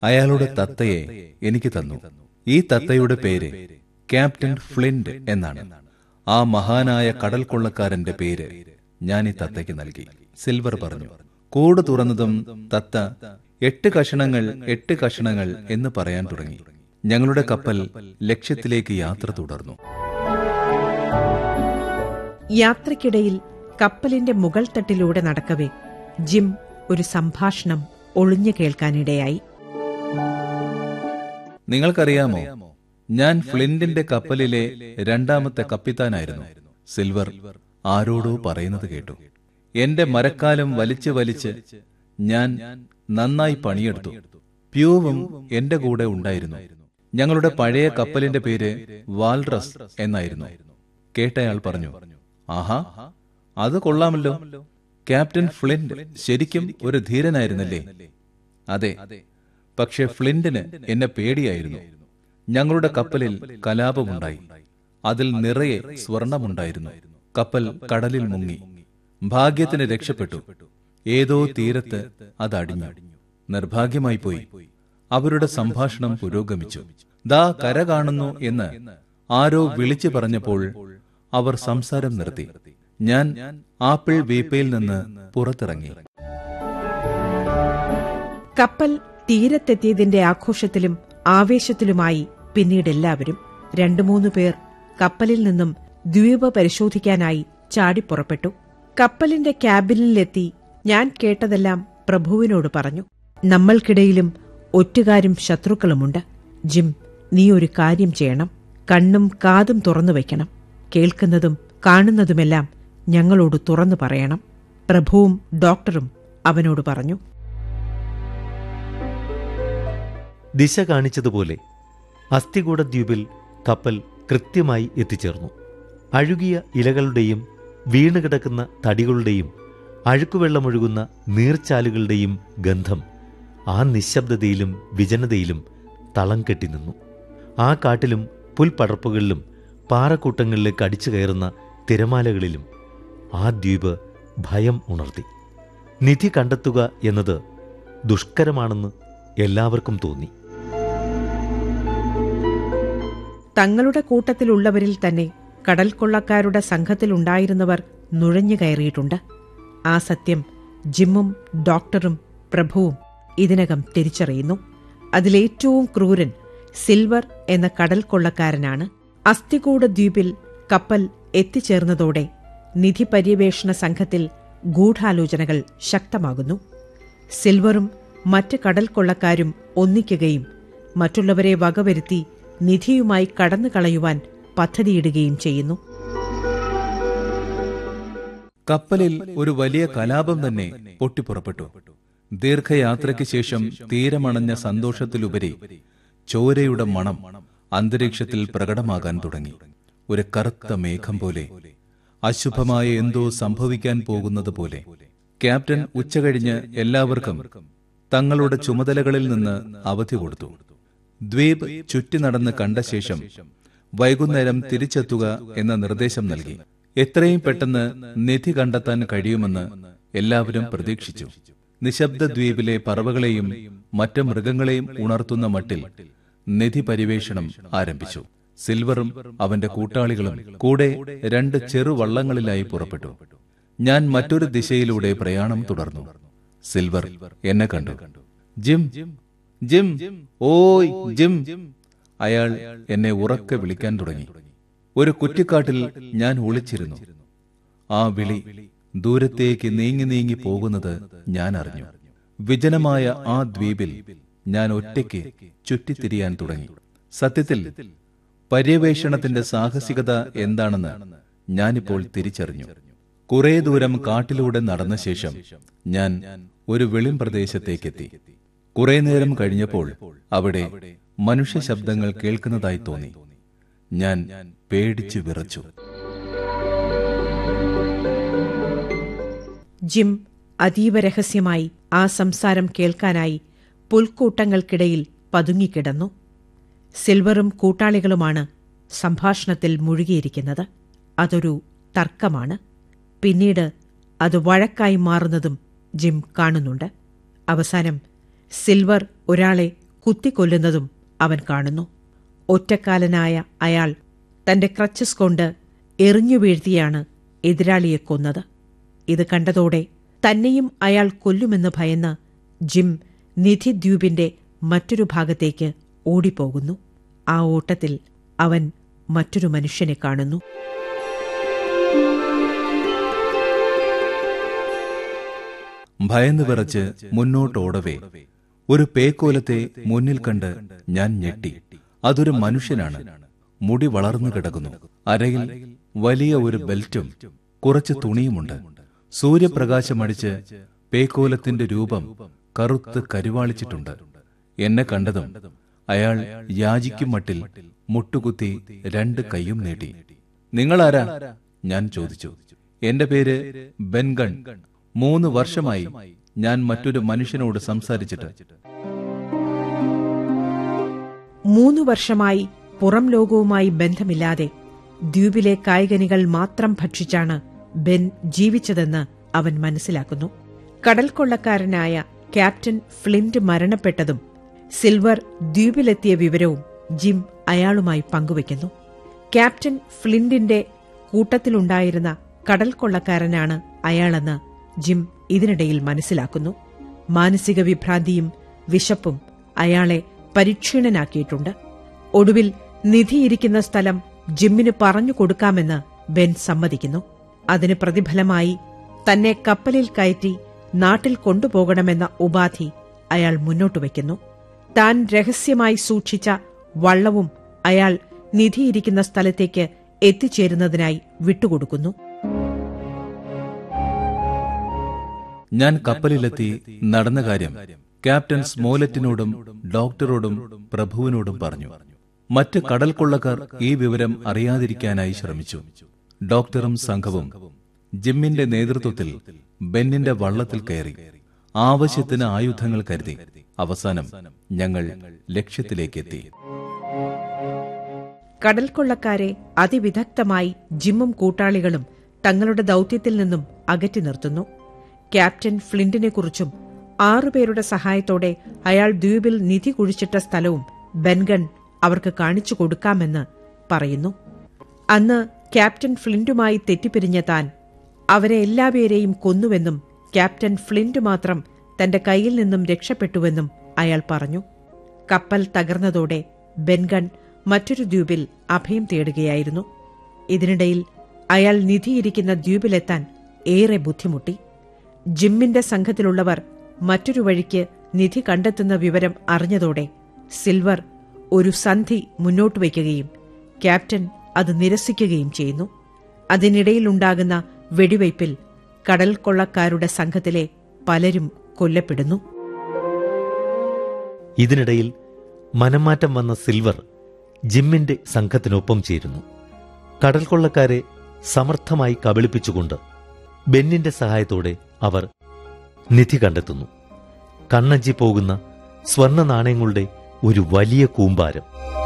അയാളുടെ തത്തയെ എനിക്ക് തന്നു. ഈ തത്തയുടെ പേര് ക്യാപ്റ്റൻ ഫ്ലിന്റ് എന്നാണ്. ആ മഹാനായ കടൽ കൊള്ളക്കാരന്റെ പേര് ഞാൻ ഈ തത്തയ്ക്ക് നൽകി. സിൽവർ പറഞ്ഞു. കൂട് തുറന്നതും തത്ത 8 കഷണങ്ങൾ 8 കഷണങ്ങൾ എന്ന് പറയാൻ തുടങ്ങി. ഞങ്ങളുടെ കപ്പൽ ലക്ഷ്യത്തിലേക്ക് യാത്ര തുടർന്നു. യാത്രക്കിടയിൽ കപ്പലിന്റെ മുകൾ തട്ടിലൂടെ നടക്കവേ ജിം ഒരു സംഭാഷണം ഒളിഞ്ഞു കേൾക്കാനിടയായി. നിങ്ങൾക്കറിയാമോ, ഞാൻ ഫ്ലിന്റിന്റെ കപ്പലിലെ 2ാമത്തെ കപ്പിത്താനായിരുന്നു. സിൽവർ ആരോടോ പറയുന്നത് കേട്ടു. എന്റെ മരക്കാലം വലിച്ച് വലിച്ച് ഞാൻ നന്നായി പണിയെടുത്തു. പ്യൂവും എന്റെ കൂടെ ഉണ്ടായിരുന്നു. ഞങ്ങളുടെ പഴയ കപ്പലിന്റെ പേര് വാൽറസ് എന്നായിരുന്നു. കേട്ടയാൾ പറഞ്ഞു, ആഹാ, അത് കൊള്ളാമല്ലോ. ക്യാപ്റ്റൻ ഫ്ലിന്റ് ശരിക്കും ഒരു ധീരനായിരുന്നല്ലേ? അതെ, പക്ഷെ ഫ്ലിന്റിന് എന്നെ പേടിയായിരുന്നു. ഞങ്ങളുടെ കപ്പലിൽ കലാപമുണ്ടായി. അതിൽ നിറയെ സ്വർണമുണ്ടായിരുന്നു. കപ്പൽ കടലിൽ മുങ്ങി. ഭാഗ്യത്തിന് രക്ഷപ്പെട്ടു. ഏതോ തീരത്ത് അതടിഞ്ഞു. നിർഭാഗ്യമായി പോയി. അവരുടെ സംഭാഷണം പുരോഗമിച്ചു. ദാ കര കാണുന്നു എന്ന് ആരോ വിളിച്ചു പറഞ്ഞപ്പോൾ അവർ സംസാരം നിർത്തി. ഞാൻ ആപ്പിൾ വീപ്പയിൽ നിന്ന് പുറത്തിറങ്ങി. കപ്പൽ തീരത്തെത്തിയതിന്റെ ആഘോഷത്തിലും ആവേശത്തിലുമായി പിന്നീട് എല്ലാവരും. 2-3 പേർ കപ്പലിൽ നിന്നും ദ്വീപ് പരിശോധിക്കാനായി ചാടിപ്പുറപ്പെട്ടു. കപ്പലിന്റെ ക്യാബിനിലെത്തി ഞാൻ കേട്ടതെല്ലാം പ്രഭുവിനോട് പറഞ്ഞു. നമ്മൾക്കിടയിലും ഒറ്റുകാരും ശത്രുക്കളുമുണ്ട്. ജിം, നീ ഒരു കാര്യം ചെയ്യണം. കണ്ണും കാതും തുറന്നു വയ്ക്കണം. കേൾക്കുന്നതും കാണുന്നതുമെല്ലാം ഞങ്ങളോട് തുറന്നു പറയണം. പ്രഭുവും ഡോക്ടറും അവനോട് പറഞ്ഞു. ദിശ കാണിച്ചതുപോലെ അസ്ഥികൂട ദ്വീപിൽ കപ്പൽ കൃത്യമായി എത്തിച്ചേർന്നു. അഴുകിയ ഇലകളുടെയും വീണുകിടക്കുന്ന തടികളുടെയും അഴുക്കുവെള്ളമൊഴുകുന്ന നീർച്ചാലുകളുടെയും ഗന്ധം ആ നിശബ്ദതയിലും വിജനതയിലും തളം കെട്ടി നിന്നു. ആ കാട്ടിലും പുൽപ്പടർപ്പുകളിലും പാറക്കൂട്ടങ്ങളിലേക്ക് അടിച്ചു കയറുന്ന തിരമാലകളിലും ആ ദ്വീപ് ഭയം ഉണർത്തി. നിധി കണ്ടെത്തുക എന്നത് ദുഷ്കരമാണെന്ന് എല്ലാവർക്കും തോന്നി. തങ്ങളുടെ കൂട്ടത്തിലുള്ളവരിൽ തന്നെ കടൽ കൊള്ളക്കാരുടെ സംഘത്തിലുണ്ടായിരുന്നവർ നുഴഞ്ഞു കയറിയിട്ടുണ്ട്. ആ സത്യം ജിമ്മും ഡോക്ടറും പ്രഭുവും ഇതിനകം തിരിച്ചറിയുന്നു. അതിലേറ്റവും ക്രൂരൻ സിൽവർ എന്ന കടൽ കൊള്ളക്കാരനാണ്. അസ്ഥികൂട ദ്വീപിൽ കപ്പൽ എത്തിച്ചേർന്നതോടെ നിധി പര്യവേഷണ സംഘത്തിൽ ഗൂഢാലോചനകൾ ശക്തമാകുന്നു. സിൽവറും മറ്റ് കടൽ കൊള്ളക്കാരും ഒന്നിക്കുകയും മറ്റുള്ളവരെ വകവരുത്തി നിധിയുമായി കടന്നു കളയുവാൻ പദ്ധതിയിടുകയും ചെയ്യുന്നു. കപ്പലിൽ ഒരു വലിയ കലാപം തന്നെ പൊട്ടിപ്പുറപ്പെട്ടു. ദീർഘയാത്രയ്ക്ക് ശേഷം തീരമണഞ്ഞ സന്തോഷത്തിലുപരി ചോരയുടെ മണം അന്തരീക്ഷത്തിൽ പ്രകടമാകാൻ തുടങ്ങി. ഒരു കറുത്ത മേഘം പോലെ, അശുഭമായ എന്തോ സംഭവിക്കാൻ പോകുന്നത് പോലെ. ക്യാപ്റ്റൻ ഉച്ചകഴിഞ്ഞ് എല്ലാവർക്കും തങ്ങളുടെ ചുമതലകളിൽ നിന്ന് അവധി കൊടുത്തു. ദ്വീപ് ചുറ്റി നടന്ന് കണ്ട ശേഷം വൈകുന്നേരം തിരിച്ചെത്തുക എന്ന നിർദ്ദേശം നൽകി. എത്രയും പെട്ടെന്ന് നിധി കണ്ടെത്താൻ കഴിയുമെന്ന് എല്ലാവരും പ്രതീക്ഷിച്ചു. നിശബ്ദ ദ്വീപിലെ പറവകളെയും മറ്റ് മൃഗങ്ങളെയും ഉണർത്തുന്ന മട്ടിൽ നിധി പരിവേഷണം ആരംഭിച്ചു. സിൽവറും അവന്റെ കൂട്ടാളികളും കൂടെ 2 ചെറുവള്ളങ്ങളിലായി പുറപ്പെട്ടു. ഞാൻ മറ്റൊരു ദിശയിലൂടെ പ്രയാണം തുടർന്നു. സിൽവർ എന്നെ കണ്ടു. ജിം, ജിം, ഓയ് ജിം! അയാൾ എന്നെ ഉറക്കെ വിളിക്കാൻ തുടങ്ങി. ഒരു കുറ്റിക്കാട്ടിൽ ഞാൻ ഒളിച്ചിരുന്നു. ആ വിളി ദൂരത്തേക്ക് നീങ്ങി നീങ്ങി പോകുന്നത് ഞാൻ അറിഞ്ഞു. വിജനമായ ആ ദ്വീപിൽ ഞാൻ ഒറ്റയ്ക്ക് ചുറ്റിത്തിരിയാൻ തുടങ്ങി. സത്യത്തിൽ പര്യവേഷണത്തിന്റെ സാഹസികത എന്താണെന്ന് ഞാനിപ്പോൾ തിരിച്ചറിഞ്ഞു. കുറെ ദൂരം കാട്ടിലൂടെ നടന്ന ശേഷം ഞാൻ ഒരു വെളിം പ്രദേശത്തേക്കെത്തി. കുറെ നേരം കഴിഞ്ഞപ്പോൾ അവിടെ മനുഷ്യ ശബ്ദങ്ങൾ കേൾക്കുന്നതായി തോന്നി. ഞാൻ പേടിച്ചു വിറച്ചു. ജിം അതീവ രഹസ്യമായി ആ സംസാരം കേൾക്കാനായി പുൽക്കൂട്ടങ്ങൾക്കിടയിൽ പതുങ്ങിക്കിടന്നു. സിൽവറും കൂട്ടാളികളുമാണ് സംഭാഷണത്തിൽ മുഴുകിയിരിക്കുന്നത്. അതൊരു തർക്കമാണ്. പിന്നീട് അത് വഴക്കായി മാറുന്നതും ജിം കാണുന്നുണ്ട്. അവസാനം സിൽവർ ഒരാളെ കുത്തിക്കൊല്ലുന്നതും അവൻ കാണുന്നു. ഒറ്റക്കാലനായ അയാൾ തന്റെ ക്രച്ചസ് കൊണ്ട് എറിഞ്ഞു വീഴ്ത്തിയാണ് എതിരാളിയെ കൊന്നത്. ഇത് കണ്ടതോടെ തന്നെയും അയാൾ കൊല്ലുമെന്ന് ഭയന്ന് ജിം നിധിദ്വീപിന്റെ മറ്റൊരു ഭാഗത്തേക്ക് ഓടിപ്പോകുന്നു. ആ ഓട്ടത്തിൽ അവൻ മറ്റൊരു മനുഷ്യനെ കാണുന്നു. ഭയന്ന് വിറച്ച് മുന്നോട്ടോടവേ ഒരു പേക്കോലത്തെ മുന്നിൽ കണ്ട് ഞാൻ ഞെട്ടി. അതൊരു മനുഷ്യനാണ്. മുടി വളർന്നു കിടക്കുന്നു. അരയിൽ വലിയ ഒരു ബെൽറ്റും കുറച്ച് തുണിയുമുണ്ട്. സൂര്യപ്രകാശമടിച്ച് പേക്കോലത്തിന്റെ രൂപം കറുത്ത് കരുവാളിച്ചിട്ടുണ്ട്. എന്നെ കണ്ടതും അയാൾ യാചിക്കും മട്ടിൽ മുട്ടുകുത്തി 2 കൈയും നീട്ടി. നിങ്ങളാരാ? ഞാൻ ചോദിച്ചു. എന്റെ പേര് ബെൻഗൺ. 3 വർഷമായി ഞാൻ മറ്റൊരു മനുഷ്യനോട് സംസാരിച്ചിട്ട്. 3 വർഷമായി പുറം ലോകവുമായി ബന്ധമില്ലാതെ ദ്വീപിലെ കായ്കനികൾ മാത്രം ഭക്ഷിച്ചാണ് ബെൻ ജീവിച്ചതെന്ന് അവൻ മനസ്സിലാക്കുന്നു. കടൽ കൊള്ളക്കാരനായ ക്യാപ്റ്റൻ ഫ്ലിന്റ് മരണപ്പെട്ടതും സിൽവർ ദ്വീപിലെത്തിയ വിവരവും ജിം അയാളുമായി പങ്കുവയ്ക്കുന്നു. ക്യാപ്റ്റൻ ഫ്ലിന്റിന്റെ കൂട്ടത്തിലുണ്ടായിരുന്ന കടൽ കൊള്ളക്കാരനാണ് അയാളെന്ന് ജിം ഇതിനിടയിൽ മനസ്സിലാക്കുന്നു. മാനസിക വിഭ്രാന്തിയും വിശപ്പും അയാളെ പരിക്ഷീണനാക്കിയിട്ടുണ്ട്. ഒടുവിൽ നിധിയിരിക്കുന്ന സ്ഥലം ജിമ്മിന് പറഞ്ഞു കൊടുക്കാമെന്ന് ബെൻ സമ്മതിക്കുന്നു. അതിന് പ്രതിഫലമായി തന്നെ കപ്പലിൽ കയറ്റി നാട്ടിൽ കൊണ്ടുപോകണമെന്ന ഉപാധി അയാൾ മുന്നോട്ട് വയ്ക്കുന്നു. താൻ രഹസ്യമായി സൂക്ഷിച്ച വള്ളവും അയാൾ നിധിയിരിക്കുന്ന സ്ഥലത്തേക്ക് എത്തിച്ചേരുന്നതിനായി വിട്ടുകൊടുക്കുന്നു. ഞാൻ കപ്പലിലെത്തി നടന്ന കാര്യം ക്യാപ്റ്റൻ സ്മോലറ്റിനോടും ഡോക്ടറോടും പ്രഭുവിനോടും പറഞ്ഞു. മറ്റ് കടൽ കൊള്ളക്കാർ ഈ വിവരം അറിയാതിരിക്കാനായി ശ്രമിച്ചു. ഡോക്ടറും സംഘവും ജിമ്മിന്റെ നേതൃത്വത്തിൽ ബെന്നിന്റെ വള്ളത്തിൽ കയറി ആവശ്യത്തിന് ആയുധങ്ങൾ കരുതി. അവസാനം ഞങ്ങൾ ലക്ഷ്യത്തിലേക്കെത്തി. കടൽ കൊള്ളക്കാരെ അതിവിദഗ്ധമായി ജിമ്മും കൂട്ടാളികളും തങ്ങളുടെ ദൌത്യത്തിൽ നിന്നും അകറ്റി നിർത്തുന്നു. ക്യാപ്റ്റൻ ഫ്ലിന്റിനെക്കുറിച്ചും 6 പേരുടെ സഹായത്തോടെ അയാൾ ദ്വീപിൽ നിധി കുഴിച്ചിട്ട സ്ഥലവും ബെൻഗൺ അവർക്ക് കാണിച്ചു കൊടുക്കാമെന്ന് പറയുന്നു. അന്ന് ക്യാപ്റ്റൻ ഫ്ലിന്റുമായി തെറ്റിപ്പിരിഞ്ഞ താൻ അവരെ എല്ലാപേരെയും കൊന്നുവെന്നും ക്യാപ്റ്റൻ ഫ്ലിന്റ് മാത്രം തന്റെ കയ്യിൽ നിന്നും രക്ഷപ്പെട്ടുവെന്നും അയാൾ പറഞ്ഞു. കപ്പൽ തകർന്നതോടെ ബെൻഗൺ മറ്റൊരു ദ്വീപിൽ അഭയം തേടുകയായിരുന്നു. ഇതിനിടയിൽ അയാൾ നിധിയിരിക്കുന്ന ദ്വീപിലെത്താൻ ഏറെ ബുദ്ധിമുട്ടി. ജിമ്മിന്റെ സംഘത്തിലുള്ളവർ മറ്റൊരു വഴിക്ക് നിധി കണ്ടെത്തുന്ന വിവരം അറിഞ്ഞതോടെ സിൽവർ ഒരു സന്ധി മുന്നോട്ട് വയ്ക്കുകയും ക്യാപ്റ്റൻ അത് നിരസിക്കുകയും ചെയ്യുന്നു. അതിനിടയിലുണ്ടാകുന്ന വെടിവയ്പിൽ കടൽ കൊള്ളക്കാരുടെ സംഘത്തിലെ പലരും കൊല്ലപ്പെടുന്നു. ഇതിനിടയിൽ മനംമാറ്റം വന്ന സിൽവർ ജിമ്മിന്റെ സംഘത്തിനൊപ്പം ചേരുന്നു. കടൽ കൊള്ളക്കാരെ സമർത്ഥമായി കബളിപ്പിച്ചുകൊണ്ട് ബെന്നിന്റെ സഹായത്തോടെ അവർ നിധി കണ്ടെത്തുന്നു. കണ്ണഞ്ചി പോകുന്ന സ്വർണ്ണ നാണയങ്ങളുടെ ഒരു വലിയ കൂമ്പാരം.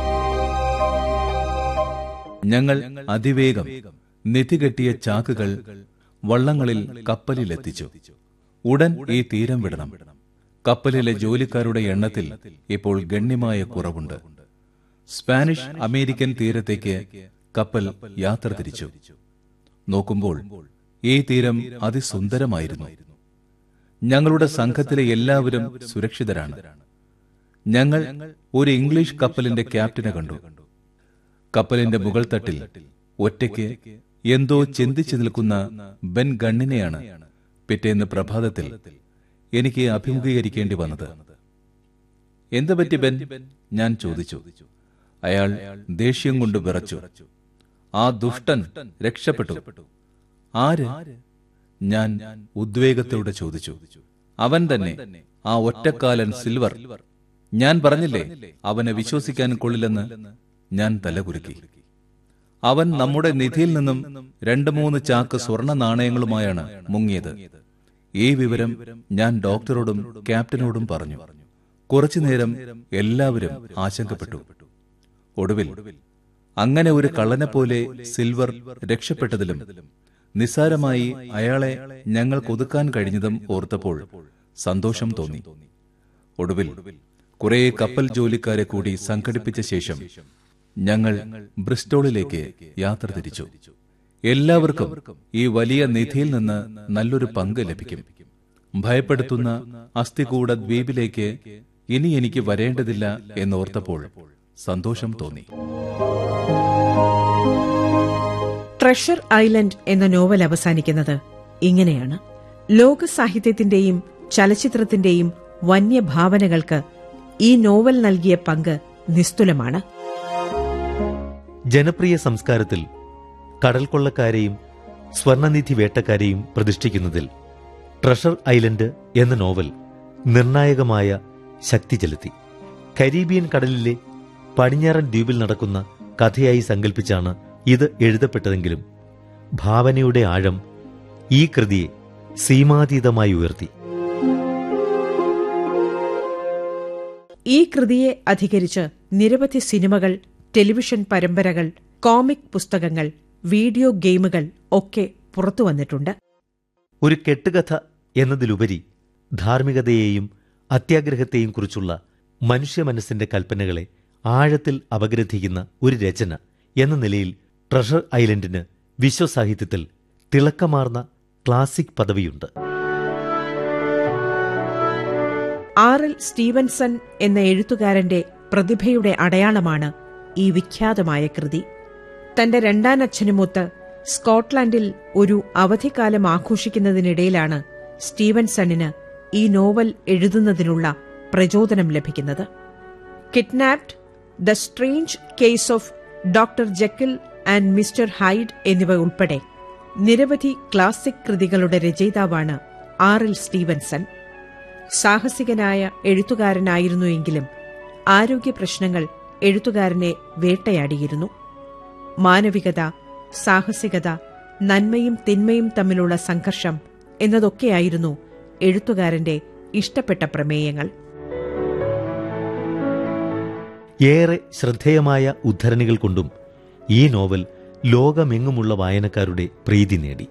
ഞങ്ങൾ അതിവേഗം നിധി കെട്ടിയ ചാക്കുകൾ വള്ളങ്ങളിൽ കപ്പലിലെത്തിച്ചു. ഉടൻ ഈ തീരം വിടണം. കപ്പലിലെ ജോലിക്കാരുടെ എണ്ണത്തിൽ ഇപ്പോൾ ഗണ്യമായ കുറവുണ്ട്. സ്പാനിഷ് അമേരിക്കൻ തീരത്തേക്ക് കപ്പൽ യാത്ര തിരിച്ചു. നോക്കുമ്പോൾ ഈ തീരം അതിസുന്ദരമായിരുന്നു. ഞങ്ങളുടെ സംഘത്തിലെ എല്ലാവരും സുരക്ഷിതരാണ്. ഞങ്ങൾ ഒരു ഇംഗ്ലീഷ് കപ്പലിന്റെ ക്യാപ്റ്റനെ കണ്ടു. കപ്പലിന്റെ മുകൾ തട്ടിൽ ഒറ്റയ്ക്ക് എന്തോ ചിന്തിച്ചു നിൽക്കുന്ന ബെൻ ഗണ്ണിനെയാണ് പിറ്റേന്ന് പ്രഭാതത്തിൽ എനിക്ക് അഭിമുഖീകരിക്കേണ്ടി വന്നത്. എന്തു പറ്റി ബെൻ? ഞാൻ ചോദിച്ചു. അയാൾ ദേഷ്യം കൊണ്ട് വിറച്ചു. ആ ദുഷ്ടൻ രക്ഷപ്പെട്ടു. ആര്? ഞാൻ ഉദ്വേഗത്തോടെ ചോദിച്ചു. അവൻ തന്നെ, ആ ഒറ്റക്കാലൻ സിൽവർ. ഞാൻ പറഞ്ഞില്ലേ അവനെ വിശ്വസിക്കാൻ കൊള്ളില്ലെന്ന്. ഞാൻ തലകുലുക്കി. അവൻ നമ്മുടെ നിധിയിൽ നിന്നും 2-3 ചാക്ക് സ്വർണ്ണ നാണയങ്ങളുമായാണ് മുങ്ങിയത്. ഈ വിവരം ഞാൻ ഡോക്ടറോടും ക്യാപ്റ്റനോടും പറഞ്ഞു. കുറച്ചുനേരം എല്ലാവരും ആശങ്കപ്പെട്ടു. ഒടുവിൽ അങ്ങനെ ഒരു കള്ളനെപ്പോലെ സിൽവർ രക്ഷപ്പെട്ടതിലും നിസ്സാരമായി അയാളെ ഞങ്ങൾക്ക് ഒതുക്കാൻ കഴിഞ്ഞതും ഓർത്തപ്പോൾ സന്തോഷം തോന്നി. ഒടുവിൽ കുറെ കപ്പൽ ജോലിക്കാരെ കൂടി സംഘടിപ്പിച്ച ശേഷം ഞങ്ങൾ ബ്രിസ്റ്റോളിലേക്ക് യാത്ര തിരിച്ചു. എല്ലാവർക്കും ഈ വലിയ നിധിയിൽ നിന്ന് നല്ലൊരു പങ്ക് ലഭിക്കും. ഭയപ്പെടുത്തുന്ന അസ്ഥികൂട ദ്വീപിലേക്ക് ഇനി എനിക്ക് വരേണ്ടതില്ല എന്നോർത്തപ്പോൾ സന്തോഷം തോന്നി. ട്രഷർ ഐലൻഡ് എന്ന നോവൽ അവസാനിക്കുന്നത് ഇങ്ങനെയാണ്. ലോക സാഹിത്യത്തിന്റെയും ചലച്ചിത്രത്തിന്റെയും വന്യഭാവനകൾക്ക് ഈ നോവൽ നൽകിയ പങ്ക് നിസ്തുലമാണ്. ജനപ്രിയ സംസ്കാരത്തിൽ കടൽക്കൊള്ളക്കാരെയും സ്വർണനിധി വേട്ടക്കാരെയും പ്രതിഷ്ഠിക്കുന്നതിൽ ട്രഷർ ഐലൻഡ് എന്ന നോവൽ നിർണായകമായ ശക്തി ചെലുത്തി. കരീബിയൻ കടലിലെ പടിഞ്ഞാറൻ ദ്വീപിൽ നടക്കുന്ന കഥയായി സങ്കല്പിച്ചാണ് ഇത് എഴുതപ്പെട്ടതെങ്കിലും ഭാവനയുടെ ആഴം ഈ കൃതിയെ സീമാതീതമായി ഉയർത്തി. ഈ കൃതിയെ അധികരിച്ച് നിരവധി സിനിമകൾ, ടെലിവിഷൻ പരമ്പരകൾ, കോമിക് പുസ്തകങ്ങൾ, വീഡിയോ ഗെയിമുകൾ ഒക്കെ പുറത്തുവന്നിട്ടുണ്ട്. ഒരു കെട്ടുകഥ എന്നതിലുപരി ധാർമ്മികതയെയും അത്യാഗ്രഹത്തെയും കുറിച്ചുള്ള മനുഷ്യ മനസ്സിന്റെ കൽപ്പനകളെ ആഴത്തിൽ അപഗ്രഥിക്കുന്ന ഒരു രചന എന്ന നിലയിൽ ട്രഷർ ഐലൻഡിന് വിശ്വസാഹിത്യത്തിൽ തിളക്കമാർന്ന ക്ലാസിക് പദവിയുണ്ട്. ആർ.എൽ. സ്റ്റീവൻസൺ എന്ന എഴുത്തുകാരന്റെ പ്രതിഭയുടെ അടയാളമാണ് ഈ വിഖ്യാതമായ കൃതി. തന്റെ രണ്ടാനച്ഛനുമൊത്ത് സ്കോട്ട്ലൻഡിൽ ഒരു അവധിക്കാലം ആഘോഷിക്കുന്നതിനിടയിലാണ് സ്റ്റീവൻസണിന് ഈ നോവൽ എഴുതുന്നതിനുള്ള പ്രചോദനം ലഭിക്കുന്നത്. Kidnapped, the strange case of doctor ജെക്കിൽ and mister hide എന്നിവ ഉൾപ്പെടെ നിരവധി ക്ലാസിക് കൃതികളുടെ രചയിതാവാണ് ആർ.എൽ. സ്റ്റീവൻസൺ. സാഹസികനായ എഴുത്തുകാരനായിരുന്നുവെങ്കിലും ആരോഗ്യ പ്രശ്നങ്ങൾ എഴുത്തുകാരനെ വേട്ടയാടിയിരുന്നു. മാനവികത, സാഹസികത, നന്മയും തിന്മയും തമ്മിലുള്ള സംഘർഷം എന്നതൊക്കെയായിരുന്നു എഴുത്തുകാരന്റെ ഇഷ്ടപ്പെട്ട പ്രമേയങ്ങൾ. ഏറെ ശ്രദ്ധേയമായ ഉദ്ധരണികൾ കൊണ്ടും ഈ നോവൽ ലോകമെങ്ങുമുള്ള വായനക്കാരുടെ പ്രീതി നേടി.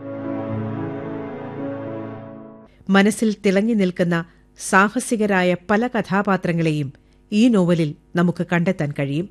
മനസ്സിൽ തിളങ്ങി നിൽക്കുന്ന സാഹസികരായ പല കഥാപാത്രങ്ങളെയും ഈ നോവലിൽ നമുക്ക് കണ്ടെത്താൻ കഴിയും.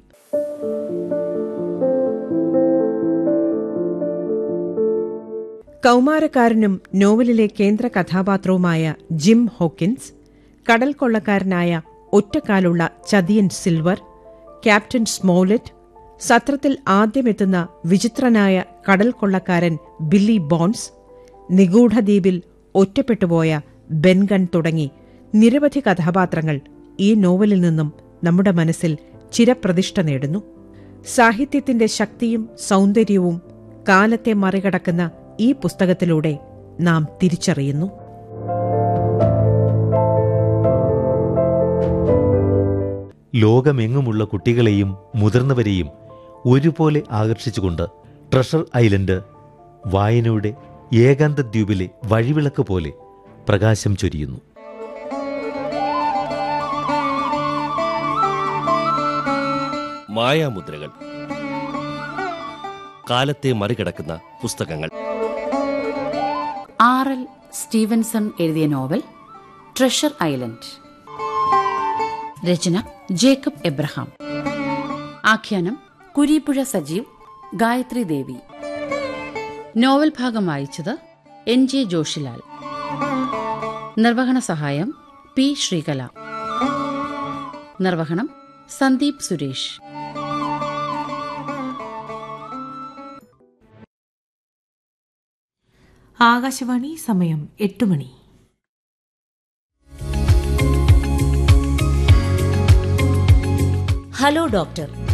കൗമാരക്കാരനും നോവലിലെ കേന്ദ്ര കഥാപാത്രവുമായ ജിം ഹോക്കിൻസ്, കടൽ കൊള്ളക്കാരനായ ഒറ്റക്കാലുള്ള ചതിയൻ സിൽവർ, ക്യാപ്റ്റൻ സ്മോലെറ്റ്, സത്രത്തിൽ ആദ്യമെത്തുന്ന വിചിത്രനായ കടൽ കൊള്ളക്കാരൻ ബില്ലി ബോൺസ്, നിഗൂഢദ്വീപിൽ ഒറ്റപ്പെട്ടുപോയ ബെൻഗൺ തുടങ്ങി നിരവധി കഥാപാത്രങ്ങൾ ഈ നോവലിൽ നിന്നും നമ്മുടെ മനസ്സിൽ ചിരപ്രതിഷ്ഠ നേടുന്നു. സാഹിത്യത്തിന്റെ ശക്തിയും സൗന്ദര്യവും കാലത്തെ മറികടക്കുന്ന ഈ പുസ്തകത്തിലൂടെ നാം തിരിച്ചറിയുന്നു. ലോകമെങ്ങുമുള്ള കുട്ടികളെയും മുതിർന്നവരെയും ഒരുപോലെ ആകർഷിച്ചുകൊണ്ട് ട്രഷർ ഐലൻഡ് വായനയുടെ ഏകാന്ത ദ്വീപിലെ വഴിവിളക്ക് പോലെ പ്രകാശം ചൊരിയുന്നു. മായാമുദ്രകൾ, കാലത്തെ മറികടക്കുന്ന പുസ്തകങ്ങൾ. ആർ.എൽ. സ്റ്റീവൻസൺ എഴുതിയ നോവൽ ട്രഷർ ഐലൻഡ്. രചന ജേക്കബ് എബ്രഹാം. ആഖ്യാനം കുരീപ്പുഴ സജീവ്, ഗായത്രി ദേവി. നോവൽ ഭാഗം വായിച്ചത് എൻ.ജെ. ജോഷിലാൽ. നിർവഹണ സഹായം പി. ശ്രീകല. നിർവഹണം സന്ദീപ് സുരേഷ്. ആകാശവാണി, സമയം 8 മണി. Hello doctor.